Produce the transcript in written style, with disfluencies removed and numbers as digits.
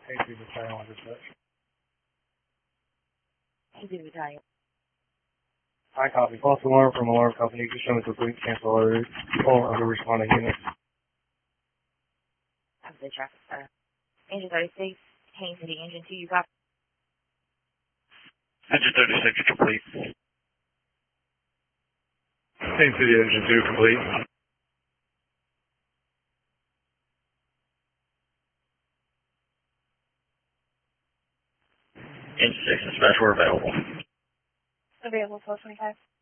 Hey, Steve, Battalion, on dispatch. Hey, Battalion. High copy. False alarm from alarm company. Just showing complete cancel order. All under responding units. Of the traffic. Engine 36, Haynes City, Engine 2, you got. Engine 36 complete. Same City, Engine 2 complete. Engine 6 dispatch, we're available. Available 1225.